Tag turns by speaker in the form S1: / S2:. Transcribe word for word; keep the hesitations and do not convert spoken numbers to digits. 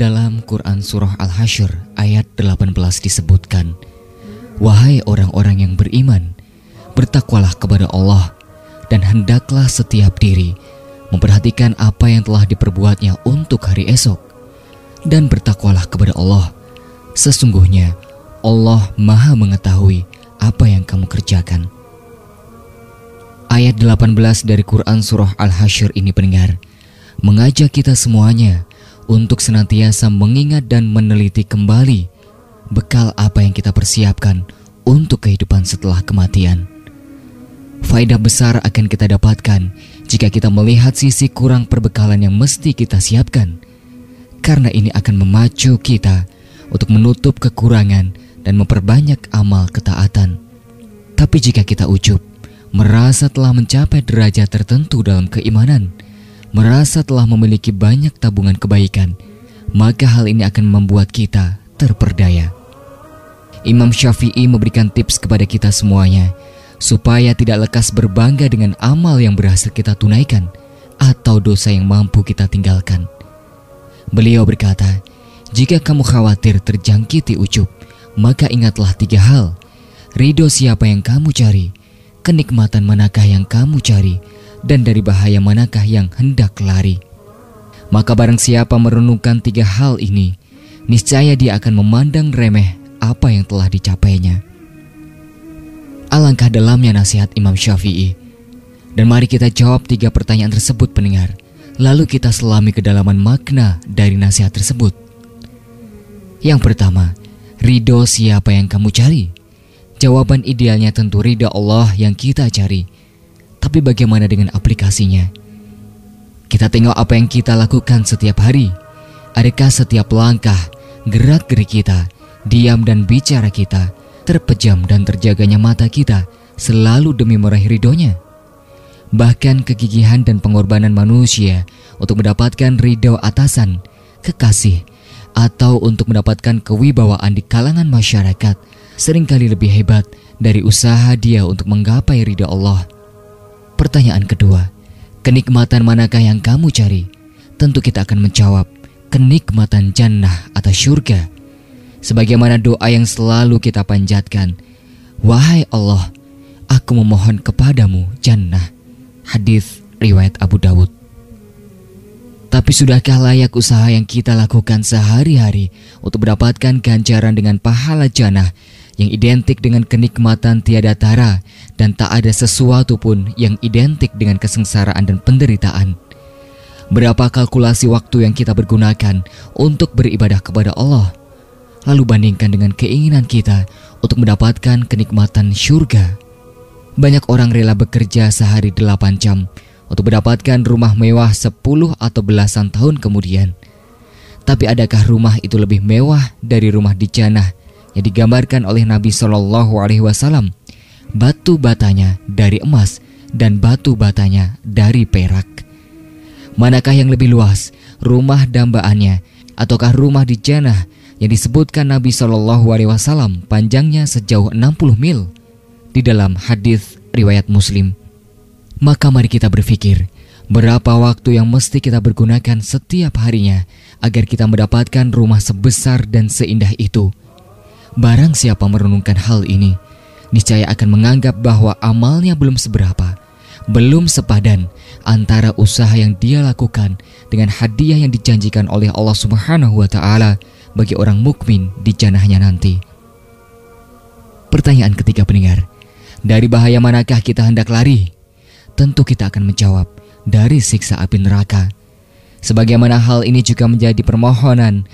S1: Dalam Quran Surah Al-Hasyr ayat delapan belas disebutkan, "Wahai orang-orang yang beriman, bertakwalah kepada Allah, dan hendaklah setiap diri memperhatikan apa yang telah diperbuatnya untuk hari esok. Dan bertakwalah kepada Allah, sesungguhnya Allah Maha mengetahui apa yang kamu kerjakan." Ayat delapan belas dari Quran Surah Al-Hasyr ini, pendengar, mengajak kita semuanya untuk senantiasa mengingat dan meneliti kembali bekal apa yang kita persiapkan untuk kehidupan setelah kematian. Faedah besar akan kita dapatkan jika kita melihat sisi kurang perbekalan yang mesti kita siapkan, karena ini akan memacu kita untuk menutup kekurangan dan memperbanyak amal ketaatan. Tapi jika kita ujub, merasa telah mencapai derajat tertentu dalam keimanan, merasa telah memiliki banyak tabungan kebaikan, maka hal ini akan membuat kita terperdaya. Imam Syafi'i memberikan tips kepada kita semuanya supaya tidak lekas berbangga dengan amal yang berhasil kita tunaikan atau dosa yang mampu kita tinggalkan. Beliau berkata, "Jika kamu khawatir terjangkiti ujub, maka ingatlah tiga hal. Ridho siapa yang kamu cari, kenikmatan manakah yang kamu cari, dan dari bahaya manakah yang hendak lari." Maka barang siapa merenungkan tiga hal ini, niscaya dia akan memandang remeh apa yang telah dicapainya. Alangkah dalamnya nasihat Imam Syafi'i. Dan mari kita jawab tiga pertanyaan tersebut, pendengar. Lalu kita selami kedalaman makna dari nasihat tersebut. Yang pertama, ridho siapa yang kamu cari? Jawaban idealnya tentu ridha Allah yang kita cari. Tapi bagaimana dengan aplikasinya? Kita tengok apa yang kita lakukan setiap hari. Adakah setiap langkah, gerak-gerik kita, diam dan bicara kita, terpejam dan terjaganya mata kita selalu demi meraih ridhonya? Bahkan kegigihan dan pengorbanan manusia untuk mendapatkan ridho atasan, kekasih, atau untuk mendapatkan kewibawaan di kalangan masyarakat seringkali lebih hebat dari usaha dia untuk menggapai ridha Allah. Pertanyaan kedua, kenikmatan manakah yang kamu cari? Tentu kita akan menjawab, kenikmatan jannah atau syurga. Sebagaimana doa yang selalu kita panjatkan, "Wahai Allah, aku memohon kepadamu jannah." Hadis riwayat Abu Dawud. Tapi sudahkah layak usaha yang kita lakukan sehari-hari untuk mendapatkan ganjaran dengan pahala jannah yang identik dengan kenikmatan tiada tara dan tak ada sesuatu pun yang identik dengan kesengsaraan dan penderitaan? Berapa kalkulasi waktu yang kita pergunakan untuk beribadah kepada Allah? Lalu bandingkan dengan keinginan kita untuk mendapatkan kenikmatan syurga. Banyak orang rela bekerja sehari delapan jam untuk mendapatkan rumah mewah sepuluh atau belasan tahun kemudian. Tapi adakah rumah itu lebih mewah dari rumah di jannah yang digambarkan oleh Nabi Shallallahu Alaihi Wasallam? Batu batanya dari emas dan batu batanya dari perak. Manakah yang lebih luas, rumah dambaannya ataukah rumah di jannah yang disebutkan Nabi Shallallahu Alaihi Wasallam panjangnya sejauh enam puluh mil di dalam hadis riwayat Muslim? Maka mari kita berpikir, berapa waktu yang mesti kita pergunakan setiap harinya agar kita mendapatkan rumah sebesar dan seindah itu. Barang siapa merenungkan hal ini, niscaya akan menganggap bahwa amalnya belum seberapa, belum sepadan antara usaha yang dia lakukan dengan hadiah yang dijanjikan oleh Allah Subhanahu wa Ta'ala bagi orang mukmin di jannahnya nanti. Pertanyaan ketiga, pendengar, dari bahaya manakah kita hendak lari? Tentu kita akan menjawab, dari siksa api neraka. Sebagaimana hal ini juga menjadi permohonan